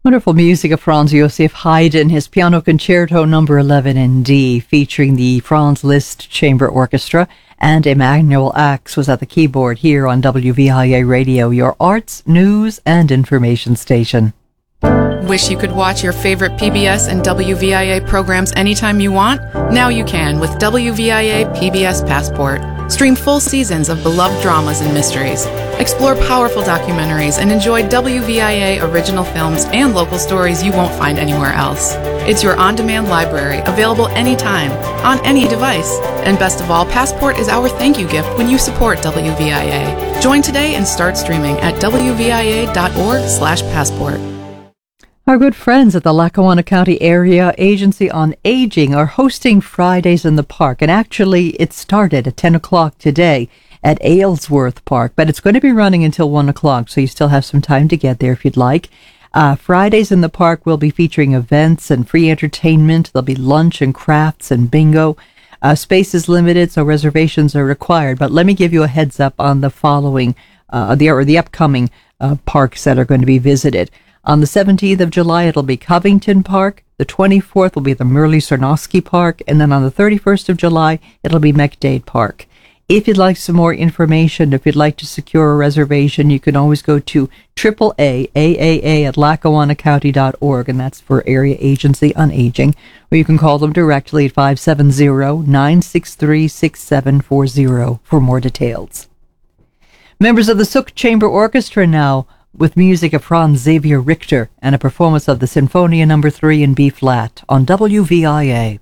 Wonderful music of Franz Josef Haydn, his Piano Concerto number 11 in D, featuring the Franz Liszt Chamber Orchestra, and Emmanuel Axe was at the keyboard here on WVIA Radio, your arts, news, and information station. Wish you could watch your favorite PBS and WVIA programs anytime you want? Now you can with WVIA PBS Passport. Stream full seasons of beloved dramas and mysteries. Explore powerful documentaries and enjoy WVIA original films and local stories you won't find anywhere else. It's your on-demand library, available anytime, on any device. And best of all, Passport is our thank you gift when you support WVIA. Join today and start streaming at wvia.org/passport. Our good friends at the Lackawanna County Area Agency on Aging are hosting Fridays in the Park, and actually it started at 10 o'clock today at Aylesworth Park, but it's going to be running until 1 o'clock, so you still have some time to get there if you'd like. Fridays in the Park will be featuring events and free entertainment. There'll be lunch and crafts and bingo. Space is limited, so reservations are required, but let me give you a heads up on the following, the upcoming parks that are going to be visited. On the 17th of July, it'll be Covington Park. The 24th will be the Merle-Sarnoski Park. And then on the 31st of July, it'll be McDade Park. If you'd like some more information, if you'd like to secure a reservation, you can always go to AAA at LackawannaCounty.org, and that's for Area Agency on Aging, or you can call them directly at 570-963-6740 for more details. Members of the Sook Chamber Orchestra now, with music of Franz Xavier Richter and a performance of the Sinfonia No. 3 in B-flat on WVIA.